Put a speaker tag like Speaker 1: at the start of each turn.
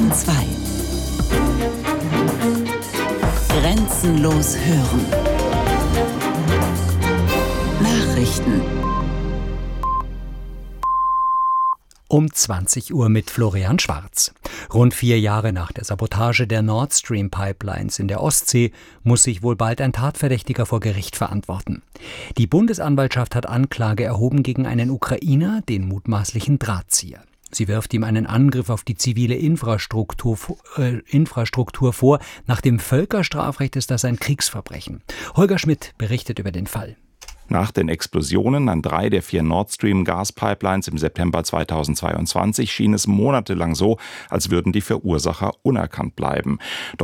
Speaker 1: Bayern 2. Grenzenlos hören. Nachrichten.
Speaker 2: Um 20 Uhr mit Florian Schwarz. Rund 4 Jahre nach der Sabotage der Nord Stream Pipelines in der Ostsee muss sich wohl bald ein Tatverdächtiger vor Gericht verantworten. Die Bundesanwaltschaft hat Anklage erhoben gegen einen Ukrainer, den mutmaßlichen Drahtzieher. Sie wirft ihm einen Angriff auf die zivile Infrastruktur vor. Nach dem Völkerstrafrecht ist das ein Kriegsverbrechen. Holger Schmidt berichtet über den Fall.
Speaker 3: Nach den Explosionen an 3 der 4 Nord Stream Gaspipelines im September 2022 schien es monatelang so, als würden die Verursacher unerkannt bleiben. Doch